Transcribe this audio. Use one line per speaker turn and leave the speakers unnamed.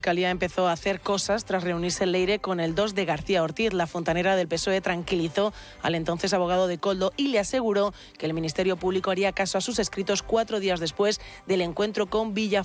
La Fiscalía empezó a hacer cosas tras reunirse en Leire con el 2 de García Ortiz. La fontanera del PSOE tranquilizó al entonces abogado de Koldo y le aseguró que el Ministerio Público haría caso a sus escritos 4 días después del encuentro con Villafranca.